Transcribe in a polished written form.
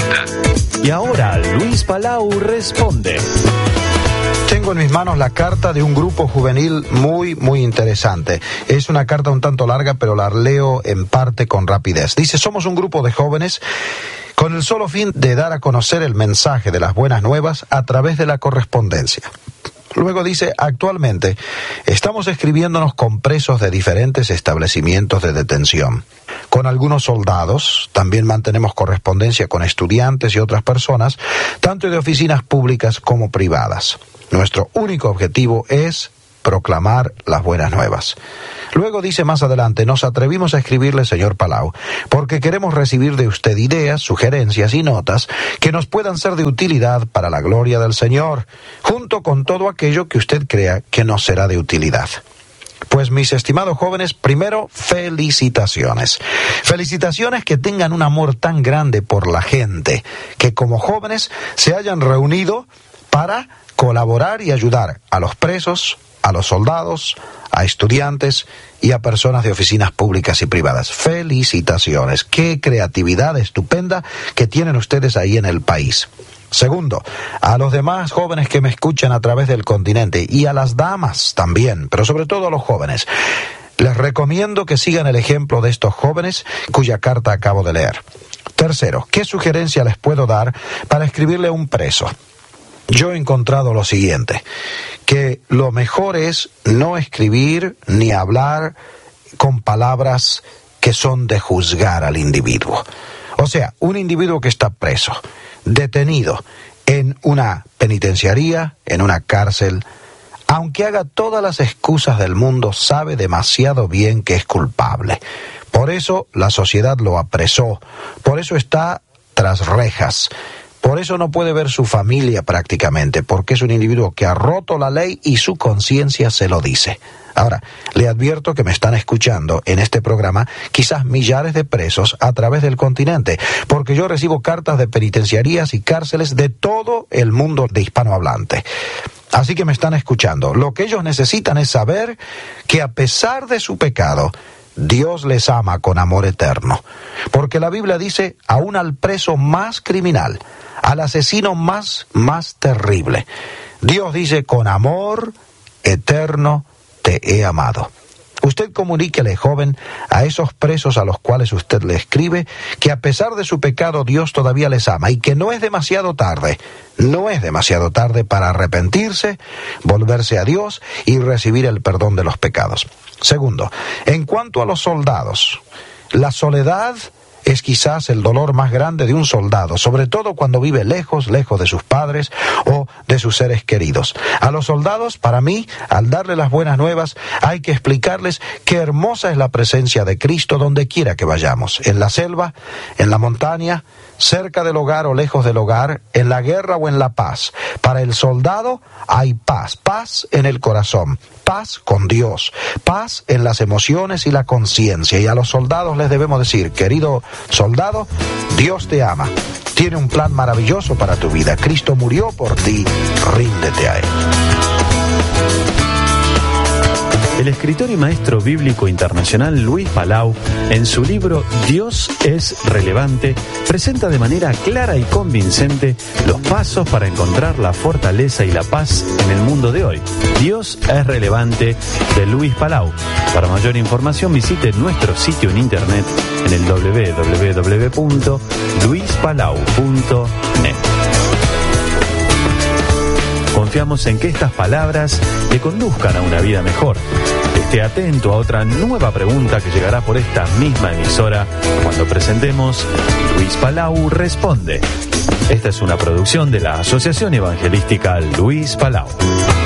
Y ahora Luis Palau responde. Tengo en mis manos la carta de un grupo juvenil muy interesante. Es una carta un tanto larga, pero la leo en parte con rapidez. Dice: somos un grupo de jóvenes con el solo fin de dar a conocer el mensaje de las buenas nuevas a través de la correspondencia. Luego dice: actualmente estamos escribiéndonos con presos de diferentes establecimientos de detención. Con algunos soldados, también mantenemos correspondencia con estudiantes y otras personas, tanto de oficinas públicas como privadas. Nuestro único objetivo es proclamar las buenas nuevas. Luego dice más adelante: nos atrevimos a escribirle, señor Palau, porque queremos recibir de usted ideas, sugerencias y notas que nos puedan ser de utilidad para la gloria del Señor, junto con todo aquello que usted crea que nos será de utilidad. Pues mis estimados jóvenes, primero, felicitaciones. Felicitaciones que tengan un amor tan grande por la gente, que como jóvenes se hayan reunido para colaborar y ayudar a los presos, a los soldados, a estudiantes y a personas de oficinas públicas y privadas. Felicitaciones. Qué creatividad estupenda que tienen ustedes ahí en el país. Segundo, a los demás jóvenes que me escuchan a través del continente, y a las damas también, pero sobre todo a los jóvenes, les recomiendo que sigan el ejemplo de estos jóvenes cuya carta acabo de leer. Tercero, ¿qué sugerencia les puedo dar para escribirle a un preso? Yo he encontrado lo siguiente, que lo mejor es no escribir ni hablar con palabras que son de juzgar al individuo. O sea, un individuo que está preso, detenido en una penitenciaría, en una cárcel, aunque haga todas las excusas del mundo, sabe demasiado bien que es culpable. Por eso la sociedad lo apresó, por eso está tras rejas. Por eso no puede ver su familia prácticamente, porque es un individuo que ha roto la ley y su conciencia se lo dice. Ahora, le advierto que me están escuchando en este programa quizás millares de presos a través del continente, porque yo recibo cartas de penitenciarías y cárceles de todo el mundo de hispanohablante. Así que me están escuchando. Lo que ellos necesitan es saber que a pesar de su pecado, Dios les ama con amor eterno. Porque la Biblia dice: aún al preso más criminal, al asesino más terrible, Dios dice: con amor eterno te he amado. Usted comuníquele, joven, a esos presos a los cuales usted le escribe, que a pesar de su pecado Dios todavía les ama y que no es demasiado tarde para arrepentirse, volverse a Dios y recibir el perdón de los pecados. Segundo, en cuanto a los soldados, la soledad es quizás el dolor más grande de un soldado, sobre todo cuando vive lejos de sus padres o de sus seres queridos. A los soldados, para mí, al darle las buenas nuevas, hay que explicarles qué hermosa es la presencia de Cristo donde quiera que vayamos, en la selva, en la montaña, cerca del hogar o lejos del hogar, en la guerra o en la paz. Para el soldado hay paz, paz en el corazón, paz con Dios, paz en las emociones y la conciencia. Y a los soldados les debemos decir: querido soldado, Dios te ama, tiene un plan maravilloso para tu vida, Cristo murió por ti, ríndete a Él. El escritor y maestro bíblico internacional Luis Palau, en su libro Dios es relevante, presenta de manera clara y convincente los pasos para encontrar la fortaleza y la paz en el mundo de hoy. Dios es relevante, de Luis Palau. Para mayor información visite nuestro sitio en internet en el www.luispalau.net. Confiamos en que estas palabras le conduzcan a una vida mejor. Esté atento a otra nueva pregunta que llegará por esta misma emisora cuando presentemos Luis Palau Responde. Esta es una producción de la Asociación Evangelística Luis Palau.